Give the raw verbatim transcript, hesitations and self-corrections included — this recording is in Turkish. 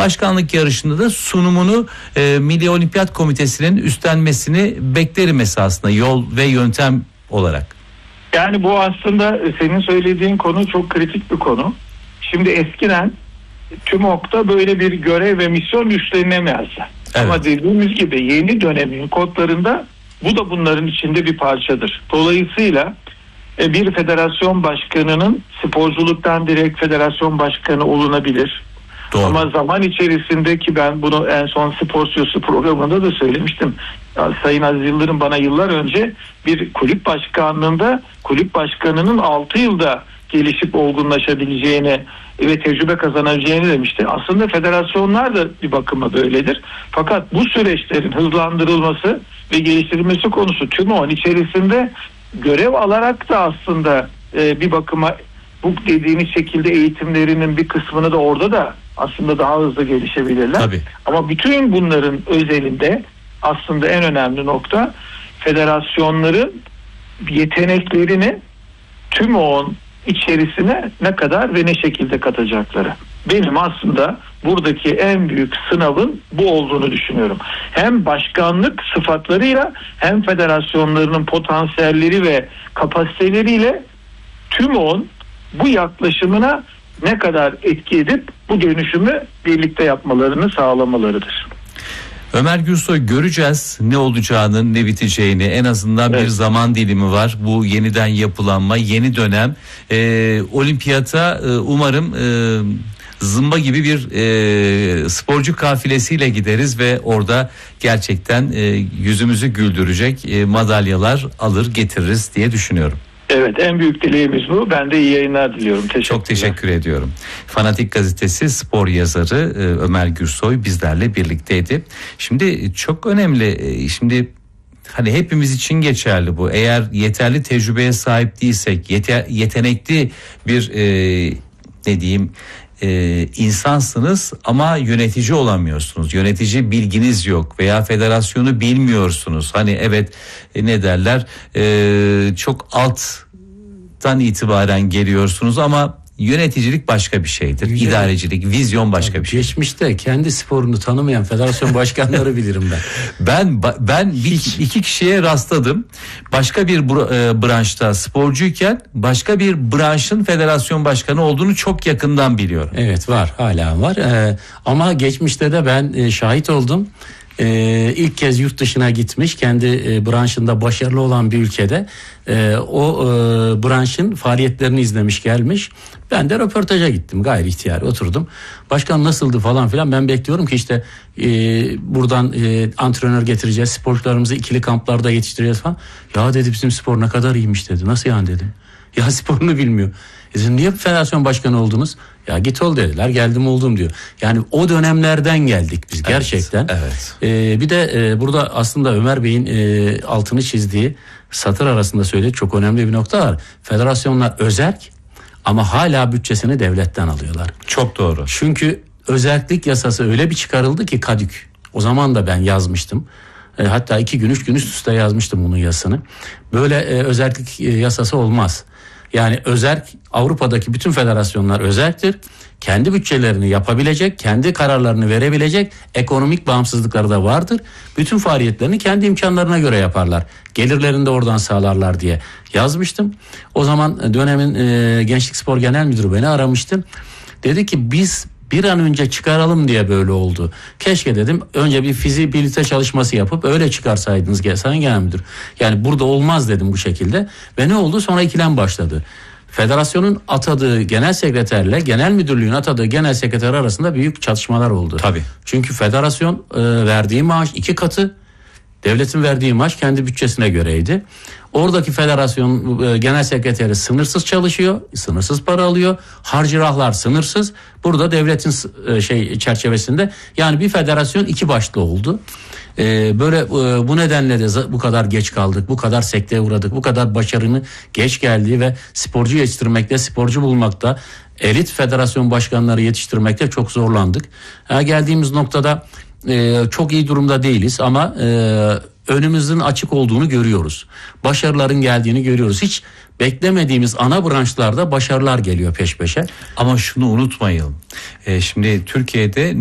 Başkanlık yarışında da sunumunu e, Milli Olimpiyat Komitesi'nin üstlenmesini beklerim esasında, yol ve yöntem olarak. Yani bu aslında senin söylediğin konu çok kritik bir konu. Şimdi eskiden TÜMOK'ta böyle bir görev ve misyon üstlenemezdi. Evet. Ama dediğimiz gibi yeni dönemin kodlarında bu da bunların içinde bir parçadır. Dolayısıyla bir federasyon başkanının sporculuktan direkt federasyon başkanı olunabilir. Doğru. Ama zaman içerisinde, ki ben bunu en son Spor Sözcüsü programında da söylemiştim. Ya, Sayın Aziz Yıldırım bana yıllar önce bir kulüp başkanlığında kulüp başkanının altı yılda gelişip olgunlaşabileceğini ve tecrübe kazanabileceğini demişti. Aslında federasyonlar da bir bakıma böyledir. Fakat bu süreçlerin hızlandırılması ve geliştirilmesi konusu TÜMOK'un içerisinde görev alarak da aslında e, bir bakıma bu dediğiniz şekilde eğitimlerinin bir kısmını da orada da aslında daha hızlı gelişebilirler. Tabii. Ama bütün bunların özelinde aslında en önemli nokta federasyonların yeteneklerini TÜMOK'un içerisine ne kadar ve ne şekilde katacakları. Benim aslında buradaki en büyük sınavın bu olduğunu düşünüyorum. Hem başkanlık sıfatlarıyla hem federasyonlarının potansiyelleri ve kapasiteleriyle TÜMOK'un bu yaklaşımına ne kadar etki edip bu dönüşümü birlikte yapmalarını sağlamalarıdır. Ömer Gürsoy, göreceğiz ne olacağını, ne biteceğini. En azından evet. bir zaman dilimi var. Bu yeniden yapılanma, yeni dönem. Ee, olimpiyata e, umarım e, zımba gibi bir e, sporcu kafilesiyle gideriz ve orada gerçekten e, yüzümüzü güldürecek e, madalyalar alır getiririz diye düşünüyorum. Evet, en büyük dileğimiz bu. Ben de iyi yayınlar diliyorum. Çok teşekkür ediyorum. Fanatik Gazetesi spor yazarı Ömer Gürsoy bizlerle birlikteydi. Şimdi çok önemli. Şimdi hani hepimiz için geçerli bu. Eğer yeterli tecrübeye sahip değilsek, yeter, yetenekli bir e, ne diyeyim e, insansınız ama yönetici olamıyorsunuz. Yönetici bilginiz yok veya federasyonu bilmiyorsunuz. Hani evet e, ne derler e, çok alttan itibaren geliyorsunuz ama yöneticilik başka bir şeydir. Yüce, İdarecilik, vizyon başka tabii, bir şey. Geçmişte kendi sporunu tanımayan federasyon başkanları bilirim ben. Ben ben bir, iki kişiye rastladım. Başka bir branşta sporcuyken başka bir branşın federasyon başkanı olduğunu çok yakından biliyorum. Evet, var, hala var. Ee, ama geçmişte de ben e, şahit oldum. Ee, ilk kez yurt dışına gitmiş, kendi e, branşında başarılı olan bir ülkede e, o e, branşın faaliyetlerini izlemiş gelmiş. Ben de röportaja gittim, gayri ihtiyari oturdum. Başkan nasıldı falan filan, ben bekliyorum ki işte e, buradan e, antrenör getireceğiz, sporcularımızı ikili kamplarda yetiştireceğiz falan. Ya dedi, bizim spor ne kadar iyiymiş dedi. Nasıl yani dedim. Ya sporunu bilmiyor. E dedim, niye federasyon başkanı oldunuz? Ya git ol dediler, geldim oldum diyor. Yani o dönemlerden geldik biz gerçekten. Evet, evet. Ee, bir de e, burada aslında Ömer Bey'in e, altını çizdiği, satır arasında söylediği çok önemli bir nokta var. Federasyonlar özerk ama hala bütçesini devletten alıyorlar. Çok doğru. Çünkü özerklik yasası öyle bir çıkarıldı ki kadük. O zaman da ben yazmıştım. E, hatta iki gün üç gün üst üste yazmıştım bunun yasasını. Böyle e, özerklik e, yasası olmaz. Yani özerk, Avrupa'daki bütün federasyonlar özerktir. Kendi bütçelerini yapabilecek, kendi kararlarını verebilecek ekonomik bağımsızlıkları da vardır. Bütün faaliyetlerini kendi imkanlarına göre yaparlar. Gelirlerini de oradan sağlarlar diye yazmıştım. O zaman dönemin e, Gençlik Spor Genel Müdürü beni aramıştı. Dedi ki biz bir an önce çıkaralım diye böyle oldu. Keşke dedim önce bir fizibilite çalışması yapıp öyle çıkarsaydınız Sayın Genel Müdür. Yani burada olmaz dedim bu şekilde. Ve ne oldu? Sonra ikilem başladı. Federasyonun atadığı genel sekreterle genel müdürlüğün atadığı genel sekreter arasında büyük çatışmalar oldu. Tabii. Çünkü federasyon e, verdiği maaş iki katı, devletin verdiği maaş kendi bütçesine göreydi. Oradaki federasyon e, genel sekreteri sınırsız çalışıyor, sınırsız para alıyor. Harcırahlar sınırsız. Burada devletin e, şey çerçevesinde, yani bir federasyon iki başlı oldu. E, böyle e, bu nedenle de bu kadar geç kaldık, bu kadar sekteye uğradık, bu kadar başarının geç geldiği ve sporcu yetiştirmekte, sporcu bulmakta, elit federasyon başkanları yetiştirmekte çok zorlandık. Ha, geldiğimiz noktada e, çok iyi durumda değiliz ama e, önümüzün açık olduğunu görüyoruz. Başarıların geldiğini görüyoruz. Hiç beklemediğimiz ana branşlarda başarılar geliyor peş peşe. Ama şunu unutmayalım. Ee, şimdi Türkiye'de